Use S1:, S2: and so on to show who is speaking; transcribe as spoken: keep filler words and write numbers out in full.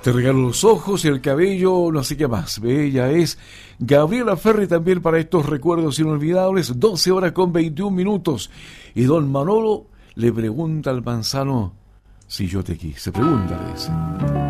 S1: Te regalo los ojos y el cabello, no sé qué más. Bella es Gabriela Ferri también para estos recuerdos inolvidables. doce horas con veintiún minutos. Y don Manolo le pregunta al manzano, si yo te quise. Pregúntale ese.